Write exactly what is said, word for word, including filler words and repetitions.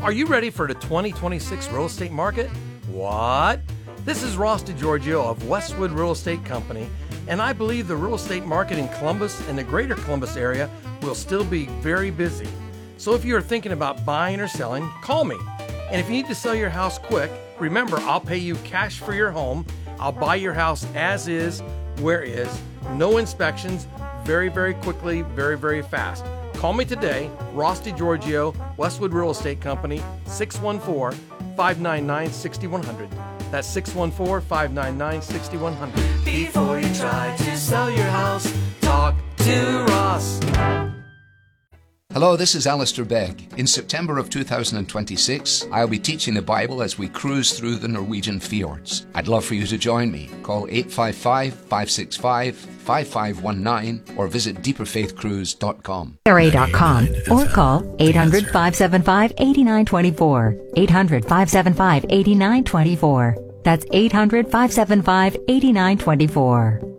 Are you ready for the twenty twenty-six real estate market? What? This is Ross DiGiorgio of Westwood Real Estate Company, and I believe the real estate market in Columbus and the greater Columbus area will still be very busy. So if you are thinking about buying or selling, call me. And if you need to sell your house quick, remember, I'll pay you cash for your home. I'll buy your house as is, where is, no inspections, very, very quickly, very, very fast. Call me today, Ross DiGiorgio, Westwood Real Estate Company, six one four, five nine nine, six one zero zero. That's six one four, five nine nine, six one zero zero. Before you try to sell your house, talk to Ross. Hello, this is Alistair Begg. In September of two thousand twenty-six, I'll be teaching the Bible as we cruise through the Norwegian fjords. I'd love for you to join me. Call eight five five, five six five, five five one nine or visit deeper faith cruise dot com. A R A dot com or call eight hundred, five seven five, eight nine two four. eight hundred, five seven five, eight nine two four. That's eight hundred, five seven five, eight nine two four.